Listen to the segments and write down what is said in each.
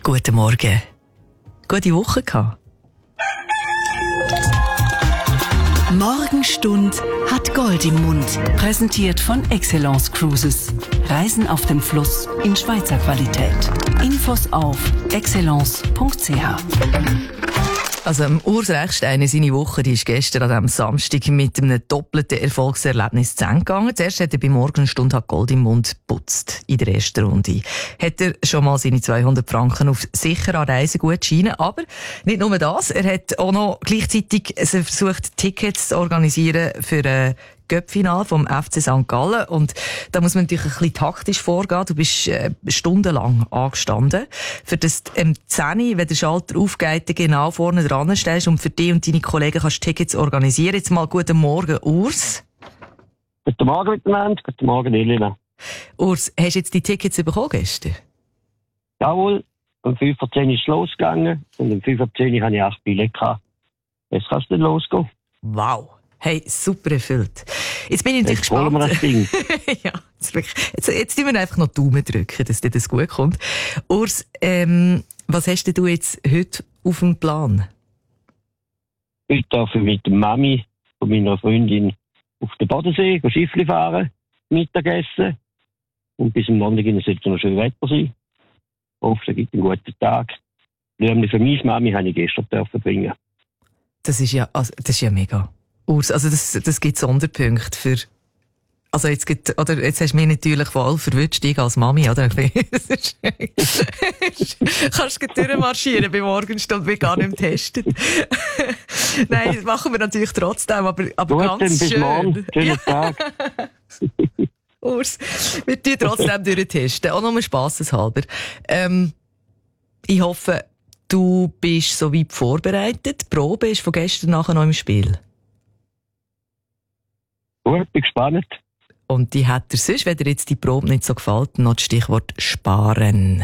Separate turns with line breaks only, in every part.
Guten Morgen. Gute Woche gehabt.
Morgenstund hat Gold im Mund. Präsentiert von Excellence Cruises. Reisen auf dem Fluss in Schweizer Qualität. Infos auf excellence.ch.
Also, Urs Rechsteiner, seine Woche, die ist gestern an diesem Samstag mit einem doppelten Erfolgserlebnis zu Ende gegangen. Zuerst hat er bei Morgenstund hat Gold im Mund geputzt in der ersten Runde. Hat er schon mal seine 200 Franken auf sicherer Reisegutscheine. Aber nicht nur das, er hat auch noch gleichzeitig versucht, Tickets zu organisieren für ein Cup-Final vom FC St. Gallen. Und da muss man natürlich ein bisschen taktisch vorgehen. Du bist stundenlang angestanden, für das am 10, wenn der Schalter aufgeht, genau vorne dran stehst und für dich und deine Kollegen kannst Tickets organisieren. Jetzt mal guten Morgen, Urs.
Guten Morgen miteinander, guten Morgen Elena.
Urs, hast du jetzt die Tickets bekommen gestern?
Jawohl, um 5:10 ist es losgegangen und um 5:10 habe ich 8 Billette gehabt. Jetzt kann es dann losgehen.
Wow. Hey, super erfüllt. Jetzt bin ich natürlich gespannt.
Holen wir das Ding.
Ja, jetzt tun wir einfach noch die Daumen drücken, dass dir das gut kommt. Urs, was hast denn du jetzt heute auf dem Plan?
Heute darf ich mit der Mami von meiner Freundin auf den Bodensee Schiffli fahren, Mittagessen. Und bis am Montag sollte noch schön Wetter sein. Hoffentlich gibt es einen guten Tag. Blümchen für meine Mami habe ich gestern bringen.
Das ist ja mega. Urs, also das gibt Sonderpunkte für, also jetzt hast du mich natürlich voll verwünscht, ich als Mami, oder? Kannst du durchmarschieren bei Morgenstund, wir gar nicht testet. Nein, das machen wir natürlich trotzdem, aber
gut,
ganz
bis
schön.
Morgen, schönen Tag.
Urs, wir tun trotzdem durchtesten, auch nur spasseshalber. Ich hoffe, du bist soweit vorbereitet. Die Probe ist von gestern nachher noch im Spiel.
Gut, bin gespannt.
Und die hat er sonst, wenn dir jetzt die Probe nicht so gefällt, noch das Stichwort sparen.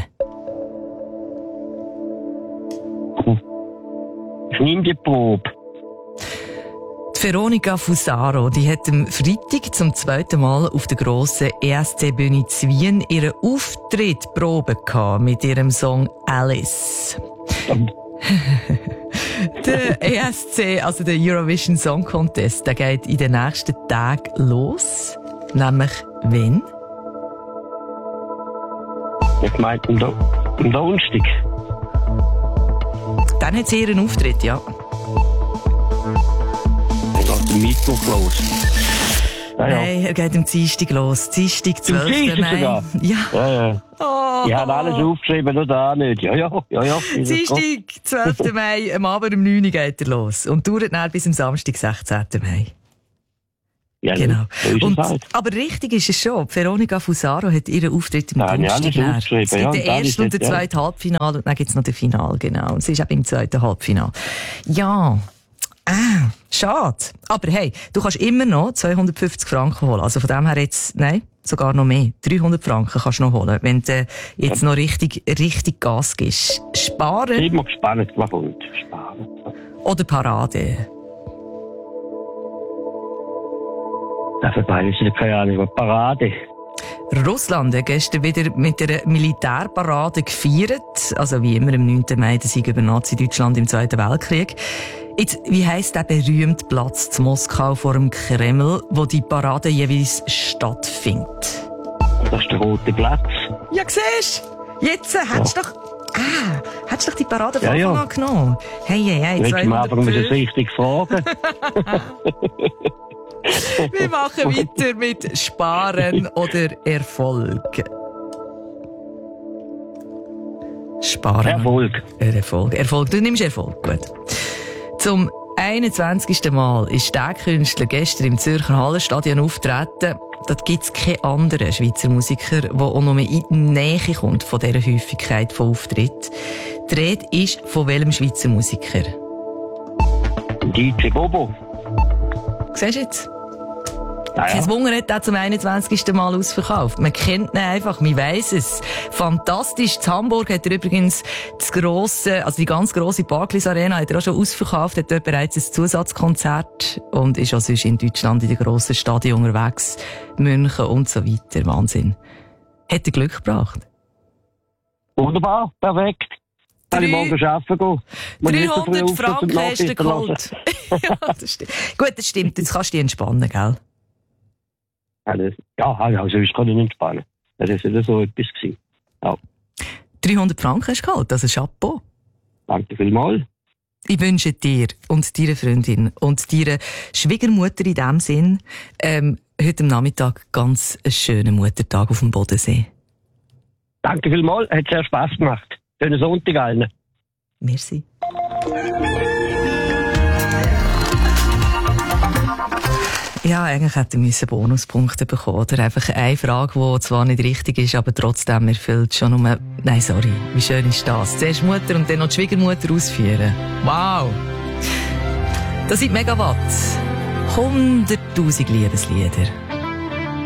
Ich nehme die Probe.
Die Veronica Fusaro, die hat am Freitag zum zweiten Mal auf der grossen ESC-Bühne zu Wien ihren Auftrittprobe gehabt mit ihrem Song Alice. Der ESC, also der Eurovision Song Contest, der geht in den nächsten Tagen los. Nämlich wann?
Ich meinte am Donnerstag.
Dann hat sie ihren Auftritt, ja.
Er geht am Mittwoch los. Ja.
Nein, er geht am Dienstag los. Dienstag, 12. Mai.
Sogar.
Ja. Oh.
Ich habe alles aufgeschrieben, nur da nicht. Ja.
Dienstag, 12. Mai, am Abend um 9 Uhr geht er los. Und dauert dann bis am Samstag, 16. Mai.
Ja,
genau.
So halt.
Aber richtig ist es schon. Veronica Fusaro hat ihren Auftritt im Dienstag. Es gibt den ersten und den zweiten Halbfinale und dann gibt es noch den Final, genau. Und sie ist eben im zweiten Halbfinale. Ja. Schade. Aber hey, du kannst immer noch 250 Franken holen. Also von dem her jetzt, nein, sogar noch mehr. 300 Franken kannst du noch holen, wenn du jetzt noch richtig Gas gibst. Sparen.
Ich bin immer gespannt, was kommt. Sparen.
Oder Parade.
Dafür weiß ich keine Ahnung, was Parade.
Russland hat gestern wieder mit einer Militärparade gefeiert. Also wie immer am 9. Mai, der Sieg über Nazi-Deutschland im Zweiten Weltkrieg. Jetzt, wie heisst der berühmte Platz zu Moskau vor dem Kreml, wo die Parade jeweils stattfindet?
Das ist der Rote Platz.
Ja, siehst du? Jetzt hättest du doch die Parade von Anfang an genommen. Hey,
jetzt am Anfang müssen wir richtig fragen.
Wir machen weiter mit Sparen oder Erfolg. Sparen. Erfolg. Du nimmst Erfolg. Gut. Zum 21. Mal ist der Künstler gestern im Zürcher Hallenstadion auftreten. Dort gibt es keinen anderen Schweizer Musiker, der auch noch in die Nähe kommt von dieser Häufigkeit von Auftritt. Die Rede ist von welchem Schweizer Musiker?
DJ Bobo.
Siehst du jetzt?
Ja.
Kein Wunder hat er zum 21. Mal ausverkauft. Man kennt ihn einfach, man weiss es. Fantastisch. In Hamburg hat er übrigens die ganz grosse Barclays Arena hat er auch schon ausverkauft, hat dort bereits ein Zusatzkonzert und ist auch sonst in Deutschland in den grossen Stadien unterwegs. München und so weiter. Wahnsinn. Hat er Glück gebracht?
Wunderbar, perfekt. Kann ich morgen arbeiten gehen? Muss ich nicht so früh
300
aufstehen und
Franken hast du
Nachrichten hören?
geholt. Ja, das stimmt. Gut, das stimmt. Jetzt kannst du dich entspannen, gell?
Ja, sonst kann ich nicht entspannen. Das war ja so etwas gewesen. Ja.
300 Franken hast du geholt, also Chapeau.
Danke vielmals.
Ich wünsche dir und deiner Freundin und deiner Schwiegermutter in dem Sinn heute am Nachmittag ganz einen schönen Muttertag auf dem Bodensee.
Danke vielmals, hat sehr Spass gemacht. Schönen Sonntag allen.
Merci. Ja, eigentlich hätte er Bonuspunkte bekommen. Oder einfach eine Frage, die zwar nicht richtig ist, aber trotzdem erfüllt schon nur... Nein, sorry, wie schön ist das? Zuerst Mutter und dann noch die Schwiegermutter ausführen. Wow! Das sind Megawatt. 100'000 Liebeslieder.